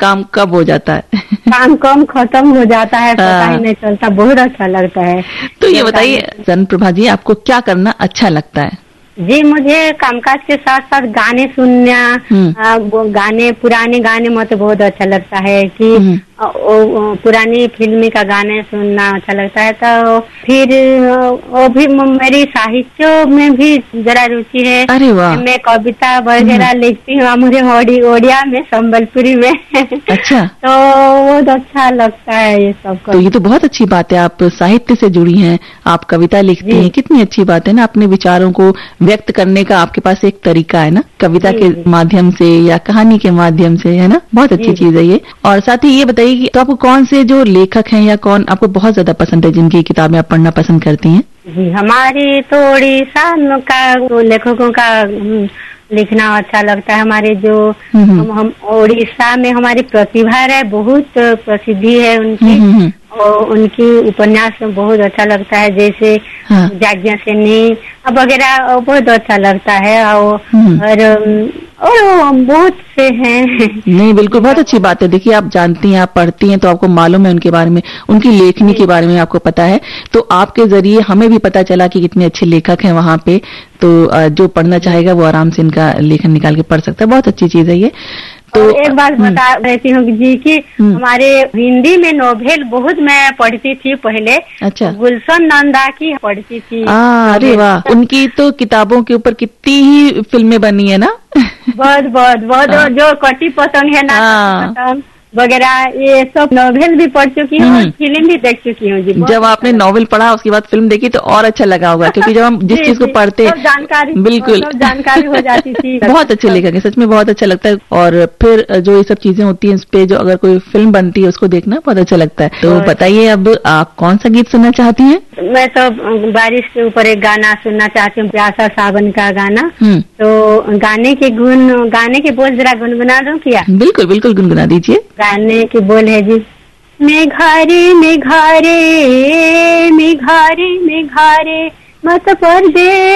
काम कब हो जाता है। काम कम खत्म हो जाता है, पता ही नहीं चलता, बहुत अच्छा लगता है। तो ये बताइए जन्मप्रभा जी, आपको क्या करना अच्छा लगता है? जी, मुझे कामकाज के साथ साथ गाने सुनना, वो गाने, पुराने गाने मुझे बहुत अच्छा लगता है कि पुरानी फिल्मी का गाने सुनना अच्छा लगता है। तो फिर वो भी मेरी साहित्य में भी जरा रुचि है। अरे वाह। मैं कविता वगैरह लिखती हूँ, मुझे ओडिया में, संबलपुरी में। अच्छा। तो बहुत अच्छा लगता है ये सब। तो ये तो बहुत अच्छी बात है, आप साहित्य से जुड़ी हैं, आप कविता लिखती हैं, कितनी अच्छी बात है ना। अपने विचारों को व्यक्त करने का आपके पास एक तरीका है ना, कविता के माध्यम से या कहानी के माध्यम से, है ना। बहुत अच्छी चीज है ये। और साथ ही ये बताइए कि तो आपको कौन से जो लेखक हैं या कौन आपको बहुत ज्यादा पसंद है, जिनकी किताबें आप पढ़ना पसंद करती हैं? जी, हमारी तो उड़ीसा का लेखकों का लिखना अच्छा लगता है। हमारे जो हम उड़ीसा में हमारी प्रतिभा है, बहुत प्रसिद्धि है उनकी, और उनकी उपन्यास में बहुत अच्छा लगता है, जैसे जाज्ञा सेनी वगैरह, बहुत अच्छा लगता है। और बहुत से हैं। नहीं, बिल्कुल बहुत अच्छी बात है। देखिए, आप जानती हैं, आप पढ़ती हैं, तो आपको मालूम है उनके बारे में, उनकी लेखनी के बारे में आपको पता है। तो आपके जरिए हमें भी पता चला कि कितने अच्छे लेखक हैं वहां पे। तो जो पढ़ना चाहेगा वो आराम से इनका लेखन निकाल के पढ़ सकता है। बहुत अच्छी चीज है ये। तो एक बात बता रहती हूँ जी कि हमारे हिंदी में नोवेल बहुत मैं पढ़ती थी पहले। अच्छा। गुलशन नंदा की पढ़ती थी। अरे वाह, उनकी तो किताबों के ऊपर कितनी ही फिल्में बनी है ना। बहुत जो कटी पतंग है ना, वगैरह, ये सब नॉवेल भी पढ़ चुकी हूँ और फिल्म भी देख चुकी हूँ जी। जब आपने नॉवेल पढ़ा उसके बाद फिल्म देखी तो और अच्छा लगा होगा, क्योंकि जब हम जिस चीज को पढ़ते हैं जानकारी, बिल्कुल जानकारी हो जाती थी। बहुत अच्छे लेखक है, सच में बहुत अच्छा लगता है। और फिर जो ये सब चीजें होती हैं, इस पे जो अगर कोई फिल्म बनती है उसको देखना बहुत अच्छा लगता है। तो बताइए, अब आप कौन सा गीत सुनना चाहती हैं? मैं तो बारिश के ऊपर एक गाना सुनना चाहती हूँ, प्यासा सावन का गाना। तो गाने के बोल जरा गुनगुना दूं क्या? बिल्कुल बिल्कुल, गुनगुना दीजिए। गाने के बोल है जी, मेघारे मेघारे मेघारे मेघारे मत परदेस